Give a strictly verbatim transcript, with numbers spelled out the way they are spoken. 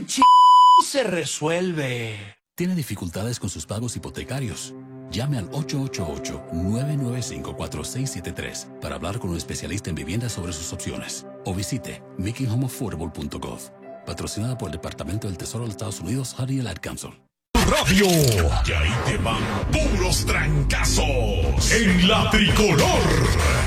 Con ch... se resuelve. ¿Tiene dificultades con sus pagos hipotecarios? Llame al ocho ocho ocho, nueve nueve cinco, cuatro seis siete tres para hablar con un especialista en vivienda sobre sus opciones. O visite making home affordable punto gov. Patrocinada por el Departamento del Tesoro de los Estados Unidos, Harry el Ad Council. Radio, que ahí te van puros trancazos en la tricolor.